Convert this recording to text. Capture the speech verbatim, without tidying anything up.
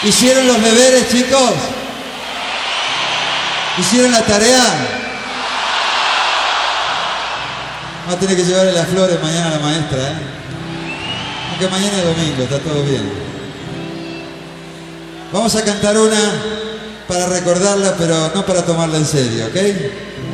¿Hicieron los deberes, chicos? ¿Hicieron la tarea? Vamos a tener que llevarle las flores mañana a la maestra, ¿eh? Aunque mañana es domingo, está todo bien. Vamos a cantar una para recordarla, pero no para tomarla en serio, ¿ok?